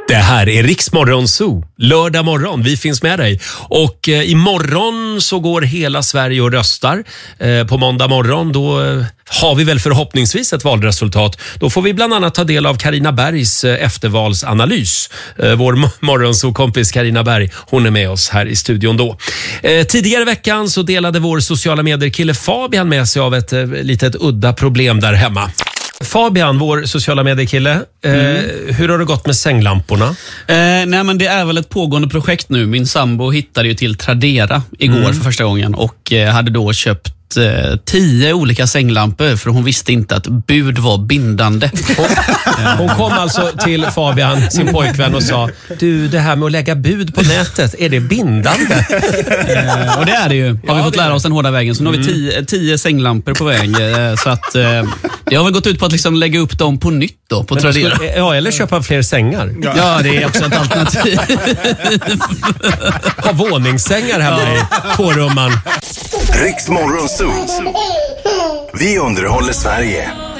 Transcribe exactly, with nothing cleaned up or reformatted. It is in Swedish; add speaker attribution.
Speaker 1: Det här är Riksmorgon Zoo, lördag morgon. Vi finns med dig. Och eh, imorgon så går hela Sverige och röstar. Eh, på måndag morgon då eh, har vi väl förhoppningsvis ett valresultat. Då får vi bland annat ta del av Carina Bergs eh, eftervalsanalys. Eh, vår morgonzoo-kompis Carina Berg, hon är med oss här i studion då. Eh, tidigare i veckan så delade vår sociala medier-kille Fabian med sig av ett eh, litet udda problem där hemma. Fabian, vår sociala mediekille, eh, mm. hur har det gått med sänglamporna?
Speaker 2: Eh, nej men det är väl ett pågående projekt nu. Min sambo hittade ju till Tradera igår mm. för första gången och eh, hade då köpt eh, tio olika sänglampor för hon visste inte att bud var bindande.
Speaker 1: Hon, hon kom alltså till Fabian, sin pojkvän, och sa: du, det här med att lägga bud på nätet, är det bindande?
Speaker 2: Eh, och det är det ju. Har ja, vi fått lära oss den hårda vägen. Så nu har vi tio, tio sänglampor på väg. Eh, så att eh, det har väl gått ut på att liksom lägga upp dem på nytt då, på Tradera.
Speaker 1: Skulle, ja, eller köpa fler sängar.
Speaker 2: Ja, ja det är också ett alternativ.
Speaker 1: Ha våningssängar hemma ja. i tvårumman.
Speaker 3: Riksmorgon Zoo. Vi underhåller Sverige.